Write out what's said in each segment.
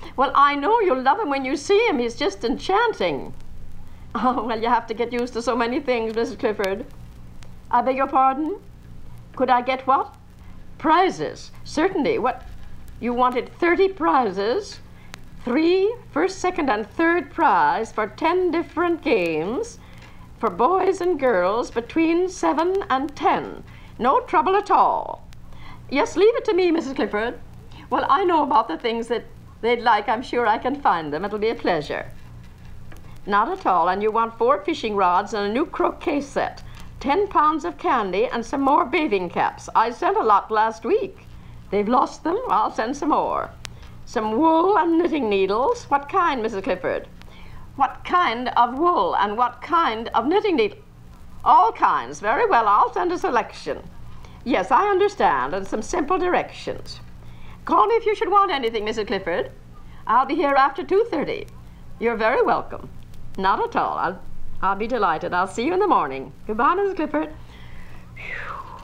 Well, I know you'll love him when you see him. He's just enchanting. Oh, well, you have to get used to so many things, Mrs. Clifford. I beg your pardon? Could I get what? Prizes. Certainly. What? You wanted 30 prizes? 3 first, second, and third prize for 10 different games for boys and girls between 7 and 10. No trouble at all. Yes, leave it to me, Mrs. Clifford. Well, I know about the things that they'd like. I'm sure I can find them. It'll be a pleasure. Not at all. And you want 4 fishing rods and a new croquet set, 10 pounds of candy, and some more bathing caps. I sent a lot last week. They've lost them. I'll send some more. Some wool and knitting needles. What kind, Mrs. Clifford? What kind of wool and what kind of knitting needle? All kinds. Very well. I'll send a selection. Yes, I understand. And some simple directions. Call me if you should want anything, Mrs. Clifford. I'll be here after 2:30. You're very welcome. Not at all. I'll be delighted. I'll see you in the morning. Goodbye, Mrs. Clifford. Whew.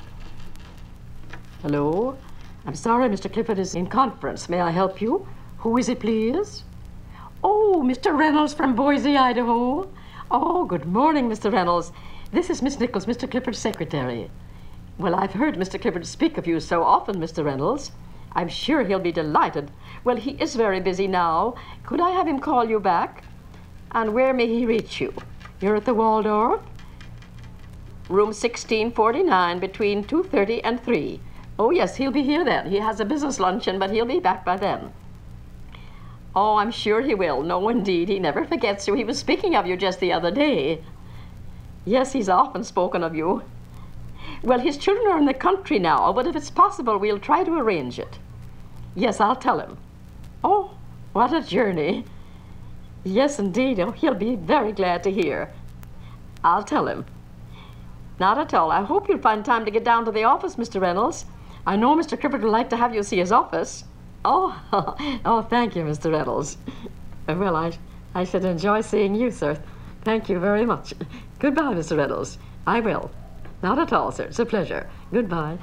Hello? I'm sorry, Mr. Clifford is in conference. May I help you? Who is it, please? Oh, Mr. Reynolds from Boise, Idaho. Oh, good morning, Mr. Reynolds. This is Miss Nichols, Mr. Clifford's secretary. Well, I've heard Mr. Clifford speak of you so often, Mr. Reynolds. I'm sure he'll be delighted. Well, he is very busy now. Could I have him call you back? And where may he reach you? You're at the Waldorf? Room 1649 between 2:30 and 3. Oh, yes, he'll be here then. He has a business luncheon, but he'll be back by then. Oh, I'm sure he will. No, indeed, he never forgets you. He was speaking of you just the other day. Yes, he's often spoken of you. Well, his children are in the country now, but if it's possible, we'll try to arrange it. Yes, I'll tell him. Oh, what a journey. Yes, indeed. Oh, he'll be very glad to hear. I'll tell him. Not at all. I hope you'll find time to get down to the office, Mr. Reynolds. I know Mr. Clifford would like to have you see his office. Oh, oh, thank you, Mr. Reynolds. Well, I should enjoy seeing you, sir. Thank you very much. Goodbye, Mr. Reynolds. I will. Not at all, sir. It's a pleasure. Goodbye.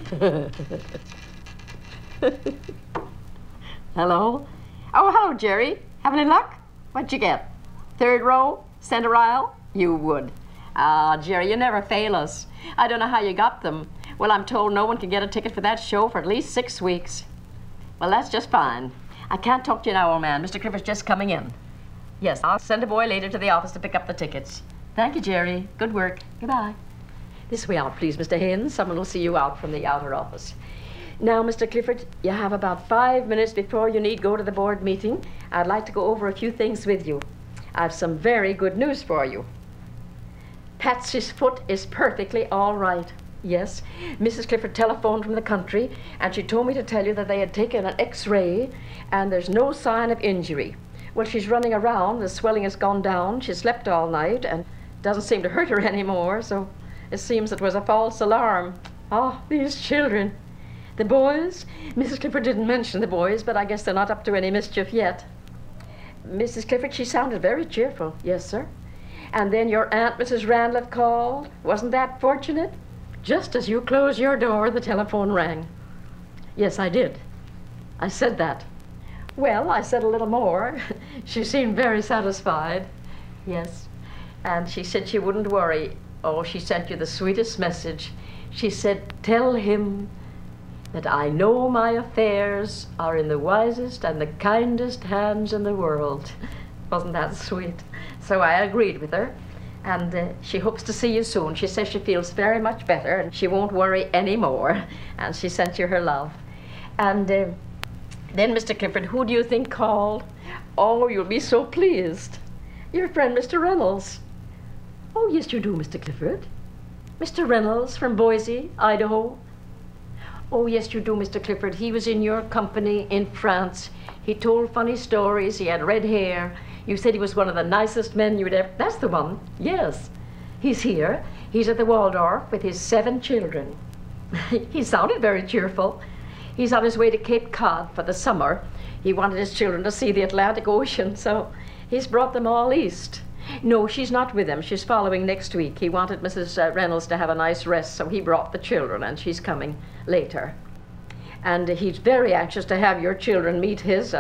Hello? Oh, hello, Jerry. Have any luck? What'd you get? 3rd row? Center aisle? You would. Ah, Jerry, you never fail us. I don't know how you got them. Well, I'm told no one can get a ticket for that show for at least 6 weeks. Well, that's just fine. I can't talk to you now, old man. Mr. Clifford's just coming in. Yes, I'll send a boy later to the office to pick up the tickets. Thank you, Jerry. Good work. Goodbye. This way out, please, Mr. Haynes. Someone will see you out from the outer office. Now, Mr. Clifford, you have about 5 minutes before you need go to the board meeting. I'd like to go over a few things with you. I have some very good news for you. Patsy's foot is perfectly all right. Yes, Mrs. Clifford telephoned from the country, and she told me to tell you that they had taken an X-ray, and there's no sign of injury. Well, she's running around. The swelling has gone down. She slept all night, and doesn't seem to hurt her anymore, so it seems it was a false alarm. Oh, these children. The boys? Mrs. Clifford didn't mention the boys, but I guess they're not up to any mischief yet. Mrs. Clifford, she sounded very cheerful. Yes, sir. And then your aunt, Mrs. Randlett, called. Wasn't that fortunate? Just as you closed your door, the telephone rang. Yes, I did. I said that. Well, I said a little more. She seemed very satisfied. Yes. And she said she wouldn't worry. Oh, she sent you the sweetest message. She said, tell him that I know my affairs are in the wisest and the kindest hands in the world. Wasn't that sweet? So I agreed with her, and she hopes to see you soon. She says she feels very much better and she won't worry anymore, and she sent you her love. And then, Mr. Clifford, who do you think called? Oh, you'll be so pleased. Your friend, Mr. Reynolds. Oh, yes, you do, Mr. Clifford. Mr. Reynolds from Boise, Idaho. Oh, yes, you do, Mr. Clifford. He was in your company in France. He told funny stories. He had red hair. You said he was one of the nicest men you'd ever... That's the one. Yes. He's here. He's at the Waldorf with his 7 children. He sounded very cheerful. He's on his way to Cape Cod for the summer. He wanted his children to see the Atlantic Ocean, so he's brought them all east. No, she's not with him. She's following next week. He wanted Mrs. Reynolds to have a nice rest, so he brought the children, and she's coming later. And he's very anxious to have your children meet his